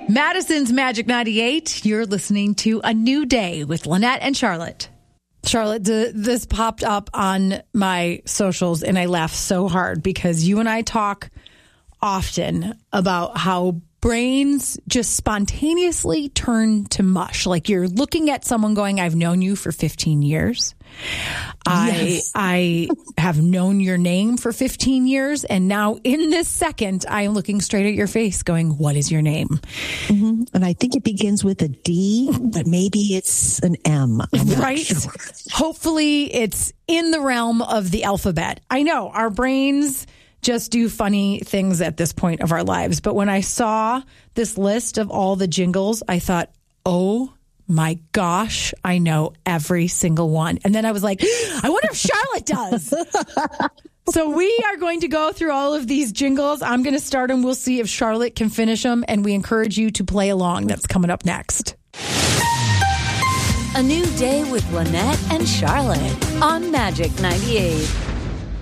Madison's Magic 98. You're listening to A New Day with Lynette and Charlotte. Charlotte, this popped up on my socials and I laughed so hard because you and I talk often about how brains just spontaneously turn to mush. Like you're looking at someone going, I've known you for 15 years. Yes. I have known your name for 15 years. And now in this second, I am looking straight at your face going, what is your name? Mm-hmm. And I think it begins with a D, but maybe it's an M. Right? Sure. Hopefully it's in the realm of the alphabet. I know our brains just do funny things at this point of our lives. But when I saw this list of all the jingles, I thought, oh my gosh, I know every single one. And then I was like, I wonder if Charlotte does. So we are going to go through all of these jingles. I'm going to start them. We'll see if Charlotte can finish them. And we encourage you to play along. That's coming up next. A New Day with Lynette and Charlotte on Magic 98.